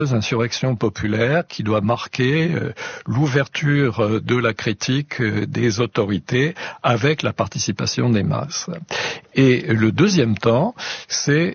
insurrection populaire qui doit marquer l'ouverture de la critique des autorités avec la participation des masses. Et le deuxième temps, c'est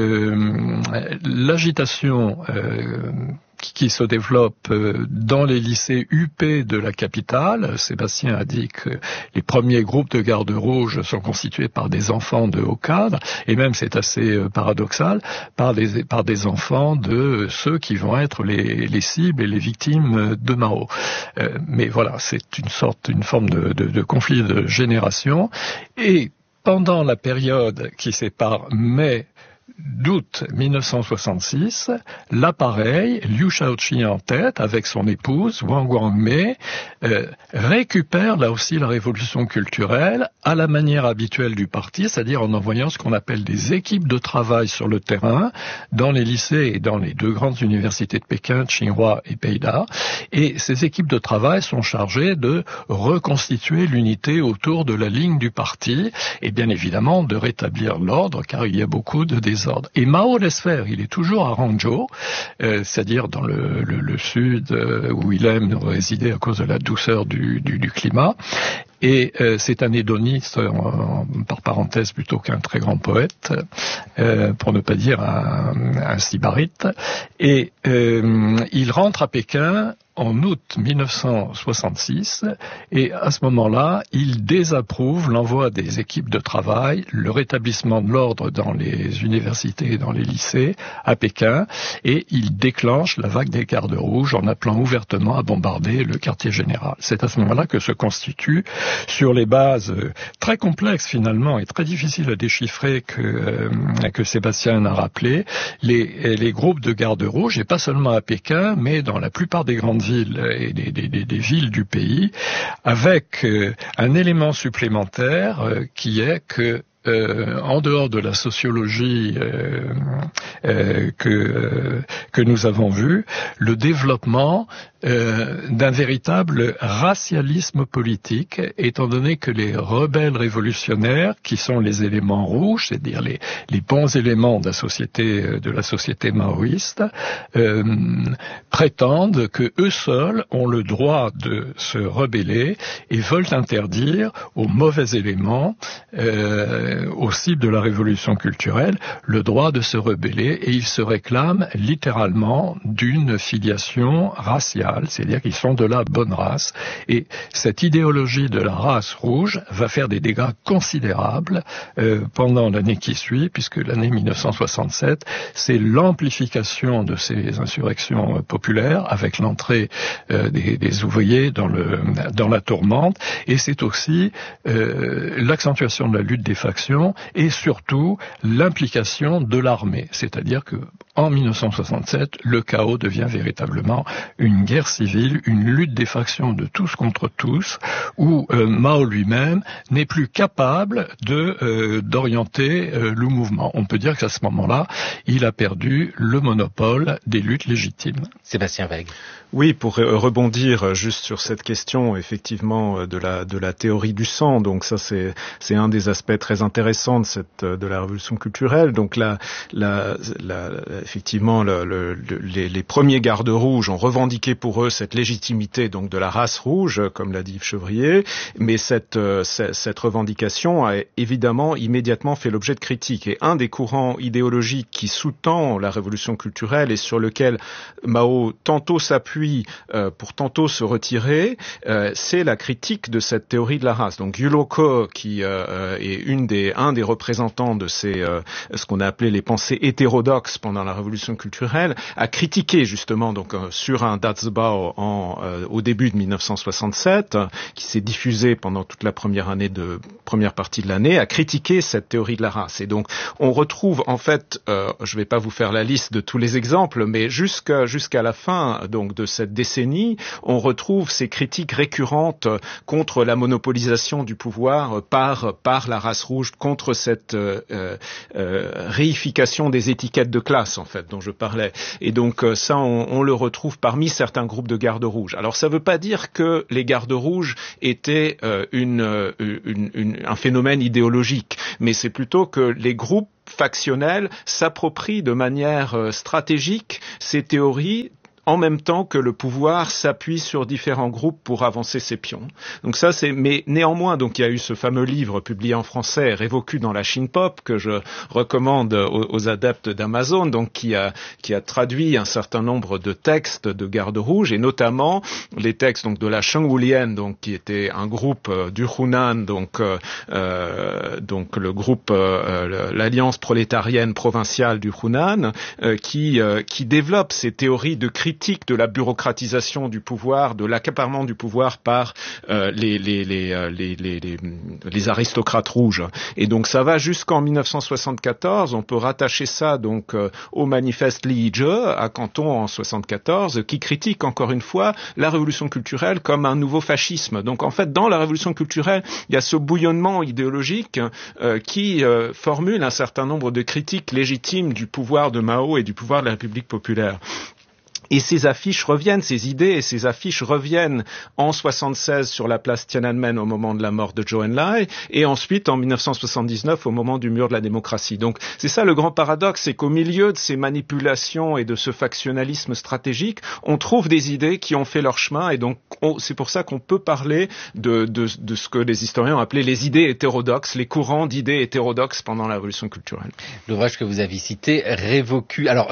l'agitation qui se développe dans les lycées UP de la capitale. Sébastien a dit que les premiers groupes de gardes rouges sont constitués par des enfants de haut cadre, et même c'est assez paradoxal, par des enfants de ceux qui vont être les cibles et les victimes de Mao. Mais voilà, c'est une forme de conflit de génération. Et pendant la période qui sépare mai d'août 1966, l'appareil, Liu Shaoqi en tête, avec son épouse, Wang Wangmei, récupère là aussi la révolution culturelle à la manière habituelle du parti, c'est-à-dire en envoyant ce qu'on appelle des équipes de travail sur le terrain, dans les lycées et dans les deux grandes universités de Pékin, Tsinghua et Peida. Et ces équipes de travail sont chargées de reconstituer l'unité autour de la ligne du parti, et bien évidemment de rétablir l'ordre, car il y a beaucoup de désordre. Et Mao laisse faire, il est toujours à Hangzhou, c'est-à-dire dans le sud où il aime résider à cause de la douceur du climat. Et c'est un hédoniste, par parenthèse, plutôt qu'un très grand poète, pour ne pas dire un sybarite. Et il rentre à Pékin en août 1966, et à ce moment-là, il désapprouve l'envoi des équipes de travail, le rétablissement de l'ordre dans les universités et dans les lycées à Pékin, et il déclenche la vague des gardes rouges en appelant ouvertement à bombarder le quartier général. C'est à ce moment-là que se constitue, sur les bases très complexes finalement et très difficiles à déchiffrer que Sébastien a rappelé, les groupes de gardes rouges, et pas seulement à Pékin, mais dans la plupart des grandes villes et des villes du pays, avec un élément supplémentaire qui est que en dehors de la sociologie que nous avons vue, le développement d'un véritable racialisme politique, étant donné que les rebelles révolutionnaires, qui sont les éléments rouges, c'est-à-dire les bons éléments de la société maoïste, prétendent que eux seuls ont le droit de se rebeller et veulent interdire aux mauvais éléments, aux cibles de la révolution culturelle, le droit de se rebeller, et ils se réclament littéralement d'une filiation raciale, c'est-à-dire qu'ils sont de la bonne race. Et cette idéologie de la race rouge va faire des dégâts considérables pendant l'année qui suit, puisque l'année 1967, c'est l'amplification de ces insurrections populaires avec l'entrée des ouvriers dans la tourmente, et c'est aussi l'accentuation de la lutte des factions et surtout l'implication de l'armée. C'est-à-dire que en 1967, le chaos devient véritablement une guerre civile, une lutte des factions de tous contre tous, où Mao lui-même n'est plus capable d'orienter le mouvement. On peut dire qu'à ce moment-là, il a perdu le monopole des luttes légitimes. Sébastien Weg. Oui, pour rebondir juste sur cette question, effectivement, de la théorie du sang. Donc ça, c'est un des aspects très intéressants de la révolution culturelle. Donc effectivement, les premiers gardes rouges ont revendiqué pour eux cette légitimité donc de la race rouge, comme l'a dit Yves Chevrier. Mais cette revendication a évidemment immédiatement fait l'objet de critiques. Et un des courants idéologiques qui sous-tend la révolution culturelle et sur lequel Mao tantôt s'appuie pour tantôt se retirer, c'est la critique de cette théorie de la race. Donc Yulo Ko, qui est un des représentants de ce qu'on a appelé les pensées hétérodoxes pendant la révolution culturelle, a critiqué justement donc sur un Datsubao au début de 1967, qui s'est diffusé pendant toute la première partie de l'année, a critiqué cette théorie de la race. Et donc on retrouve en fait, je vais pas vous faire la liste de tous les exemples, mais jusqu'à la fin donc de cette décennie, on retrouve ces critiques récurrentes contre la monopolisation du pouvoir par la race rouge contre cette réification des étiquettes de classe, en fait, dont je parlais. Et donc ça, on le retrouve parmi certains groupes de gardes rouges. Alors ça ne veut pas dire que les gardes rouges étaient un phénomène idéologique, mais c'est plutôt que les groupes factionnels s'approprient de manière stratégique ces théories en même temps que le pouvoir s'appuie sur différents groupes pour avancer ses pions. Donc ça, mais néanmoins, donc il y a eu ce fameux livre publié en français, Révocu dans la Chine Pop, que je recommande aux adeptes d'Amazon, donc qui a traduit un certain nombre de textes de gardes rouges, et notamment les textes donc de la Shengwulian, donc qui était un groupe du Hunan, donc le groupe l'Alliance prolétarienne provinciale du Hunan, qui développe ces théories de critique de la bureaucratisation du pouvoir, de l'accaparement du pouvoir par les aristocrates rouges. Et donc ça va jusqu'en 1974. On peut rattacher ça donc au manifeste Liege à Canton en 74, qui critique encore une fois la révolution culturelle comme un nouveau fascisme. Donc en fait, dans la révolution culturelle, il y a ce bouillonnement idéologique qui formule un certain nombre de critiques légitimes du pouvoir de Mao et du pouvoir de la République populaire. Et ces affiches reviennent, ces idées et ces affiches reviennent en 76 sur la place Tiananmen au moment de la mort de Zhou Enlai, et ensuite en 1979 au moment du mur de la démocratie. Donc c'est ça le grand paradoxe, c'est qu'au milieu de ces manipulations et de ce factionnalisme stratégique, on trouve des idées qui ont fait leur chemin, et donc c'est pour ça qu'on peut parler de ce que les historiens ont appelé les idées hétérodoxes, les courants d'idées hétérodoxes pendant la révolution culturelle. L'ouvrage que vous avez cité, Révocu, alors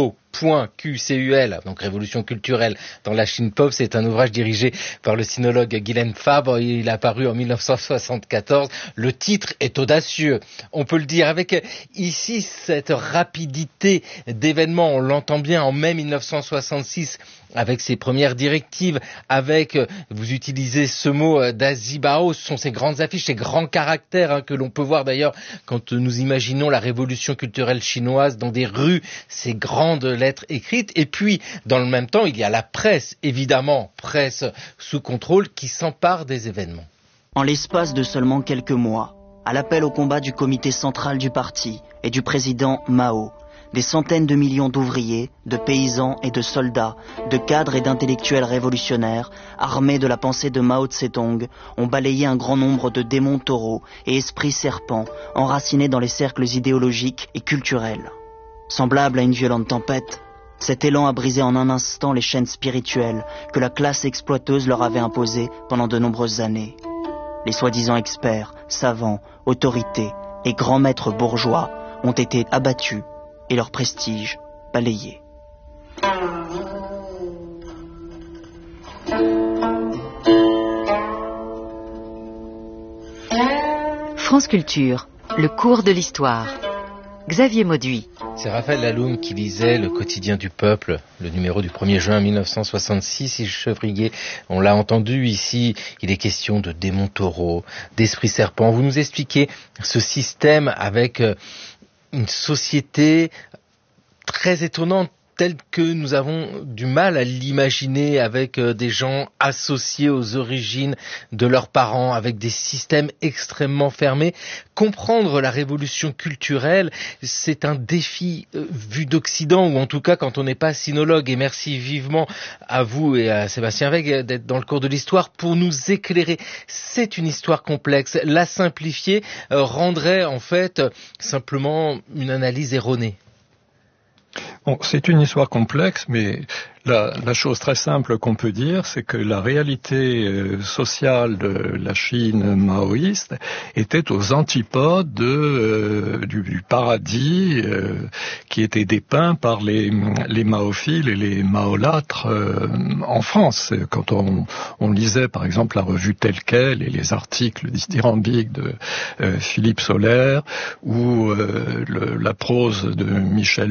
Révo.QCUL, donc Révolution culturelle dans la Chine Pop, c'est un ouvrage dirigé par le sinologue Guylaine Fabre. Il a paru en 1974. Le titre est audacieux, on peut le dire, avec ici cette rapidité d'événements. On l'entend bien en mai 1966 avec ses premières directives, avec, vous utilisez ce mot d'Azibao, ce sont ces grandes affiches, ces grands caractères que l'on peut voir d'ailleurs quand nous imaginons la révolution culturelle chinoise dans des rues, ces grandes lettres écrites. Et puis, dans le même temps, il y a la presse, évidemment, presse sous contrôle, qui s'empare des événements. En l'espace de seulement quelques mois, à l'appel au combat du comité central du parti et du président Mao, des centaines de millions d'ouvriers, de paysans et de soldats, de cadres et d'intellectuels révolutionnaires, armés de la pensée de Mao Tse-tung, ont balayé un grand nombre de démons taureaux et esprits serpents enracinés dans les cercles idéologiques et culturels. Semblable à une violente tempête, cet élan a brisé en un instant les chaînes spirituelles que la classe exploiteuse leur avait imposées pendant de nombreuses années. Les soi-disant experts, savants, autorités et grands maîtres bourgeois ont été abattus et leur prestige balayé. France Culture, le cours de l'histoire. Xavier Mauduit. C'est Raphaël Laloum qui lisait le quotidien du peuple, le numéro du 1er juin 1966, Yves Chevrier. On l'a entendu ici, il est question de démons taureaux, d'esprits serpents. Vous nous expliquez ce système avec une société très étonnante, telle que nous avons du mal à l'imaginer, avec des gens associés aux origines de leurs parents, avec des systèmes extrêmement fermés. Comprendre la révolution culturelle, c'est un défi vu d'Occident, ou en tout cas quand on n'est pas sinologue. Et merci vivement à vous et à Sébastien Weg d'être dans le cours de l'histoire pour nous éclairer. C'est une histoire complexe. La simplifier rendrait en fait simplement une analyse erronée. Bon, c'est une histoire complexe, mais la chose très simple qu'on peut dire, c'est que la réalité sociale de la Chine maoïste était aux antipodes du paradis qui était dépeint par les maophiles et les maolâtres en France. Quand on lisait par exemple la revue Telle Quelle et les articles dithyrambiques de Philippe Soler ou la prose de Michel Loy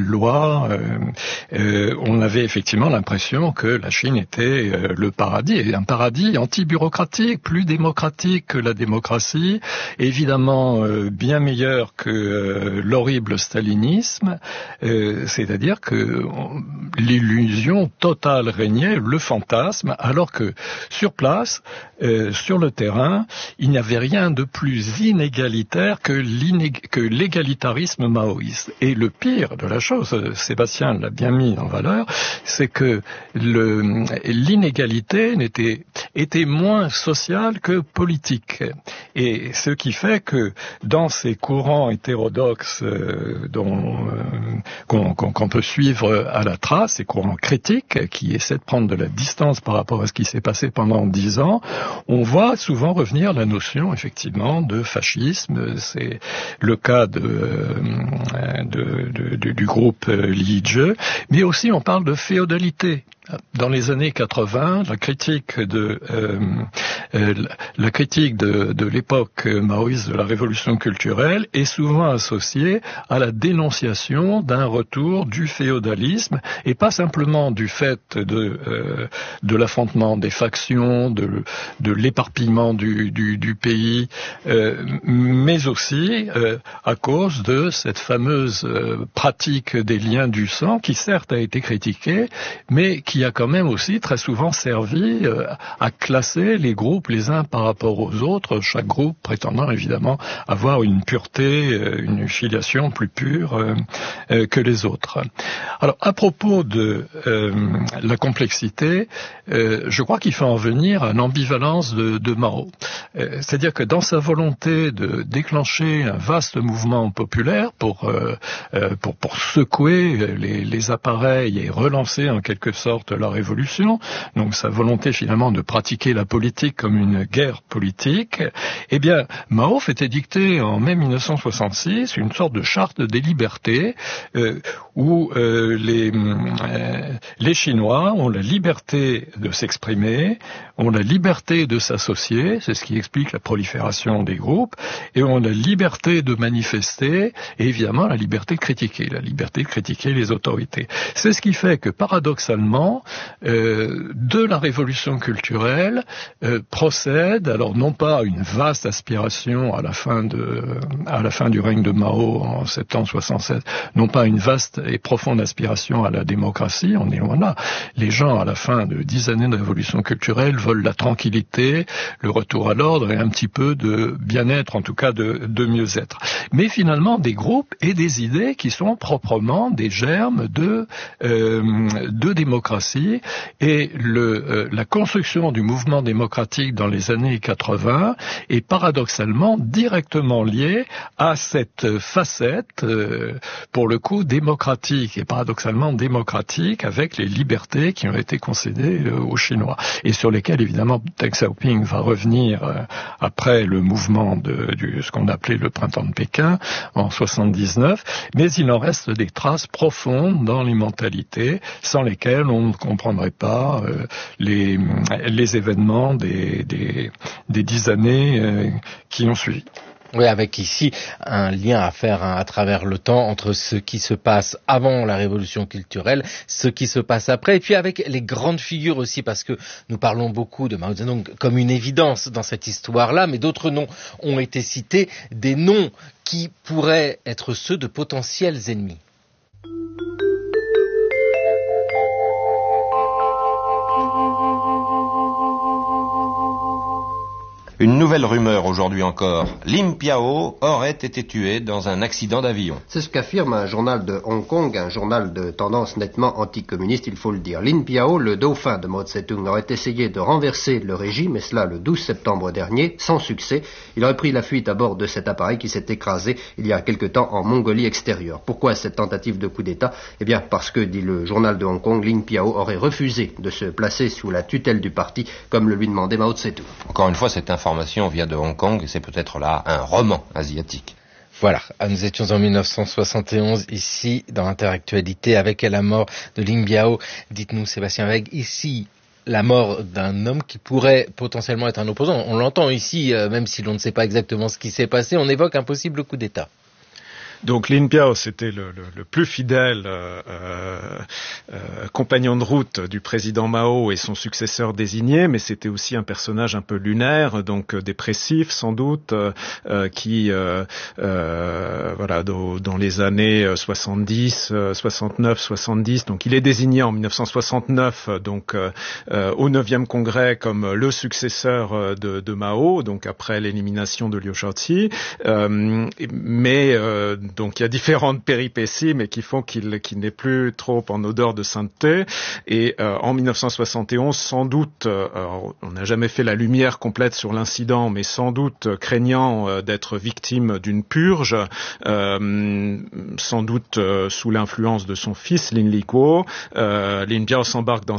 Chinois, on avait effectivement l'impression que la Chine était le paradis, et un paradis anti-bureaucratique, plus démocratique que la démocratie, évidemment bien meilleur que l'horrible stalinisme, c'est-à-dire que l'illusion totale régnait, le fantasme, alors que sur place, sur le terrain, il n'y avait rien de plus inégalitaire que l'égalitarisme maoïste. Et le pire de la chose, Sébastien l'a bien mis en valeur, c'est que l'inégalité était moins sociale que politique. Et ce qui fait que dans ces courants hétérodoxes qu'on peut suivre à la trace, ces courants critiques qui essaient de prendre de la distance par rapport à ce qui s'est passé pendant 10 ans, on voit souvent revenir la notion effectivement de fascisme. C'est le cas du groupe Liege, mais aussi on parle de féodalité. Dans les années 80, la critique de l'époque maoïste de la révolution culturelle est souvent associée à la dénonciation d'un retour du féodalisme, et pas simplement du fait de l'affrontement des factions, de l'éparpillement du pays, mais aussi à cause de cette fameuse pratique des liens du sang qui certes a été critiquée, mais qui a quand même aussi très souvent servi à classer les groupes les uns par rapport aux autres, chaque groupe prétendant évidemment avoir une pureté, une filiation plus pure que les autres. Alors à propos de la complexité, je crois qu'il faut en venir à l'ambivalence de Mao. C'est-à-dire que dans sa volonté de déclencher un vaste mouvement populaire pour secouer les appareils et relancer en quelque sorte la révolution, donc sa volonté finalement de pratiquer la politique comme une guerre politique, eh bien Mao fait édicter en mai 1966 une sorte de charte des libertés où les Chinois ont la liberté de s'exprimer, ont la liberté de s'associer, c'est ce qui explique la prolifération des groupes, et ont la liberté de manifester, et évidemment la liberté de critiquer les autorités. C'est ce qui fait que paradoxalement, de la révolution culturelle procède, alors non pas une vaste aspiration à la fin du règne de Mao en septembre 67, non pas une vaste et profonde aspiration à la démocratie, on est loin là. Les gens à la fin de 10 années de révolution culturelle veulent la tranquillité, le retour à l'ordre et un petit peu de bien-être, en tout cas de mieux-être. Mais finalement des groupes et des idées qui sont proprement des germes de démocratie, et la construction du mouvement démocratique dans les années 80 est paradoxalement directement liée à cette facette, pour le coup démocratique, et paradoxalement démocratique avec les libertés qui ont été concédées aux Chinois, et sur lesquelles évidemment Deng Xiaoping va revenir après le mouvement de ce qu'on appelait le printemps de Pékin en 79, mais il en reste des traces profondes dans les mentalités sans lesquelles on ne comprendrait pas les événements des 10 années qui ont suivi. Oui, avec ici un lien à faire à travers le temps entre ce qui se passe avant la révolution culturelle, ce qui se passe après, et puis avec les grandes figures aussi, parce que nous parlons beaucoup de Mao Zedong comme une évidence dans cette histoire-là, mais d'autres noms ont été cités, des noms qui pourraient être ceux de potentiels ennemis. Une nouvelle rumeur aujourd'hui encore. Lin Piao aurait été tué dans un accident d'avion. C'est ce qu'affirme un journal de Hong Kong, un journal de tendance nettement anticommuniste, il faut le dire. Lin Piao, le dauphin de Mao Tse-tung, aurait essayé de renverser le régime, et cela le 12 septembre dernier, sans succès. Il aurait pris la fuite à bord de cet appareil qui s'est écrasé il y a quelque temps en Mongolie extérieure. Pourquoi cette tentative de coup d'État ? Eh bien parce que, dit le journal de Hong Kong, Lin Piao aurait refusé de se placer sous la tutelle du parti, comme le lui demandait Mao Tse-tung. Encore une fois, cette information vient de Hong Kong et c'est peut-être là un roman asiatique. Voilà, nous étions en 1971 ici dans Interactualité avec la mort de Lin Biao. Dites-nous Sébastien Weg, ici la mort d'un homme qui pourrait potentiellement être un opposant. On l'entend ici, même si l'on ne sait pas exactement ce qui s'est passé, on évoque un possible coup d'État. Donc Lin Biao, c'était le plus fidèle compagnon de route du président Mao et son successeur désigné, mais c'était aussi un personnage un peu lunaire, donc dépressif sans doute, qui voilà, dans les années 70, 69, 70, donc il est désigné en 1969 donc au 9e congrès comme le successeur de Mao, donc après l'élimination de Liu Shaoqi, mais donc il y a différentes péripéties, mais qui font qu'il n'est plus trop en odeur de sainteté. Et en 1971, sans doute, on n'a jamais fait la lumière complète sur l'incident, mais sans doute craignant d'être victime d'une purge, sans doute sous l'influence de son fils Lin Liquo, Lin Biao s'embarque dans